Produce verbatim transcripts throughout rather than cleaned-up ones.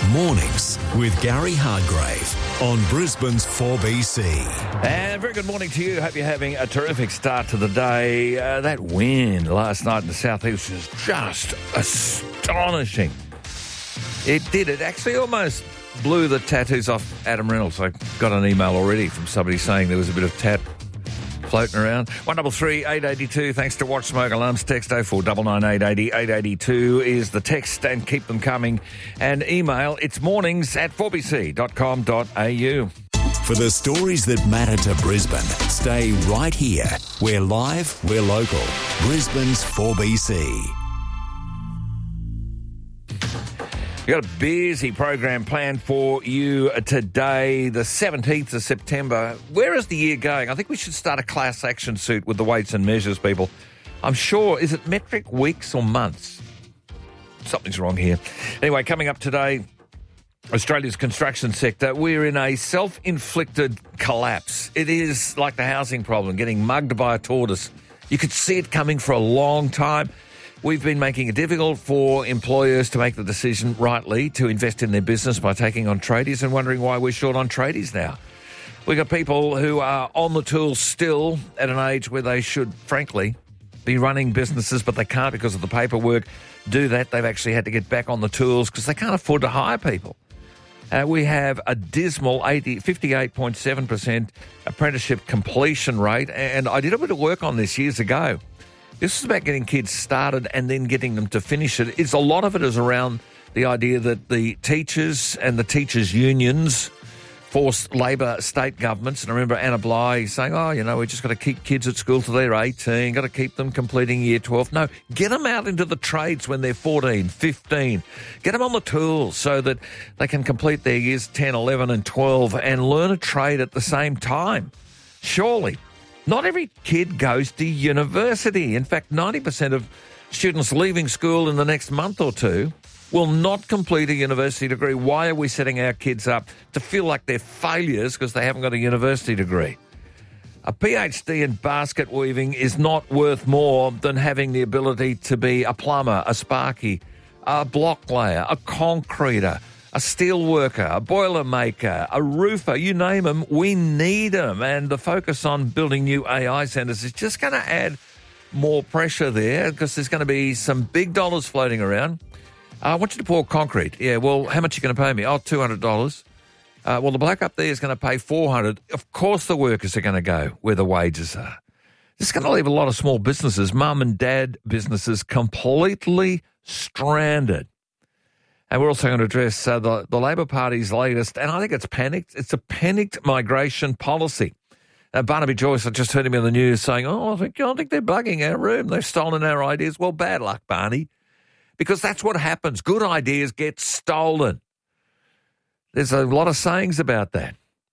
Mornings with Gary Hardgrave on Brisbane's four B C. And very good morning to you. Hope you're having a terrific start to the day. Uh, that wind last night in the southeast was just astonishing. It did. It actually almost blew the tattoos off Adam Reynolds. I got an email already from somebody saying there was a bit of tat floating around. one double three eight eight two. Thanks to Watch Smoke Alarms. Text oh four nine nine eight eight oh eight eight two is the text, and keep them coming. And email, it's mornings at four b c dot com dot a u. For the stories that matter to Brisbane, stay right here. We're live, we're local. Brisbane's four B C. We've got a busy program planned for you today, the seventeenth of September. Where is the year going? I think we should start a class action suit with the weights and measures people. I'm sure, is it metric weeks or months? Something's wrong here. Anyway, coming up today, Australia's construction sector, we're in a self-inflicted collapse. It is like the housing problem, getting mugged by a tortoise. You could see it coming for a long time. We've been making it difficult for employers to make the decision rightly to invest in their business by taking on tradies and wondering why we're short on tradies now. We've got people who are on the tools still at an age where they should, frankly, be running businesses, but they can't because of the paperwork. Do that, they've actually had to get back on the tools because they can't afford to hire people. Uh, we have a dismal eighty, fifty-eight point seven percent apprenticeship completion rate, and I did a bit of work on this years ago. This is about getting kids started and then getting them to finish it. It's a lot of it is around the idea that the teachers and the teachers' unions force Labor state governments. And I remember Anna Bligh saying, oh, you know, we just got to keep kids at school till they're eighteen, got to keep them completing year twelve. No, get them out into the trades when they're fourteen, fifteen. Get them on the tools so that they can complete their years ten, eleven and twelve and learn a trade at the same time. Surely. Not every kid goes to university. In fact, ninety percent of students leaving school in the next month or two will not complete a university degree. Why are we setting our kids up to feel like they're failures because they haven't got a university degree? A PhD in basket weaving is not worth more than having the ability to be a plumber, a sparky, a block layer, a concreter, a steel worker, a boiler maker, a roofer, you name them, we need them. And the focus on building new A I centres is just going to add more pressure there because there's going to be some big dollars floating around. Uh, I want you to pour concrete. Yeah, well, how much are you going to pay me? Oh, two hundred dollars. Uh, well, the bloke up there is going to pay four hundred dollars. Of course the workers are going to go where the wages are. This is going to leave a lot of small businesses, mum and dad businesses, completely stranded. And we're also going to address uh, the, the Labor Party's latest, and I think it's panicked. It's a panicked migration policy. Uh, Barnaby Joyce, I just heard him in the news saying, oh, I think, I think they're bugging our room. They've stolen our ideas. Well, bad luck, Barney, because that's what happens. Good ideas get stolen. There's a lot of sayings about that.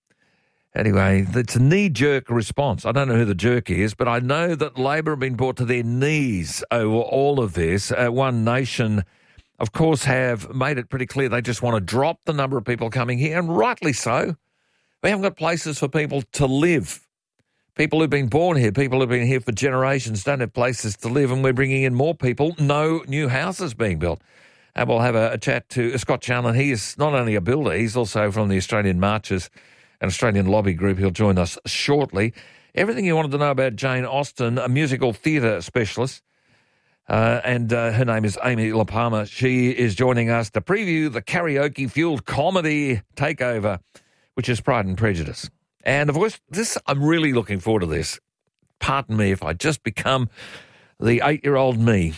Anyway, it's a knee-jerk response. I don't know who the jerk is, but I know that Labor have been brought to their knees over all of this. Uh, One Nation, of course, have made it pretty clear they just want to drop the number of people coming here, and rightly so. We haven't got places for people to live. People who've been born here, people who've been here for generations don't have places to live, and we're bringing in more people, no new houses being built. And we'll have a, a chat to Scott Challen. He is not only a builder, he's also from the Australian Marches, an Australian lobby group. He'll join us shortly. Everything you wanted to know about Jane Austen, a musical theatre specialist. Uh, and uh, her name is Amy LaPalma. She is joining us to preview the karaoke-fueled comedy takeover, which is Pride and Prejudice. And, of course, this I'm really looking forward to this. Pardon me if I just become the eight-year-old me.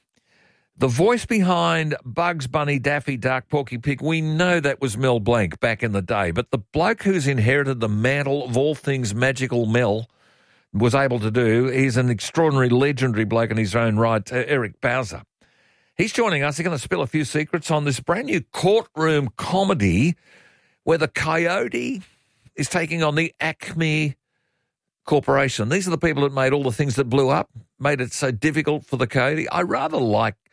The voice behind Bugs Bunny, Daffy Duck, Porky Pig, we know that was Mel Blanc back in the day, but the bloke who's inherited the mantle of all things magical Mel was able to do. He's an extraordinary, legendary bloke in his own right, uh, Eric Bowser. He's joining us. He's going to spill a few secrets on this brand new courtroom comedy where the Coyote is taking on the Acme Corporation. These are the people that made all the things that blew up, made it so difficult for the Coyote. I rather like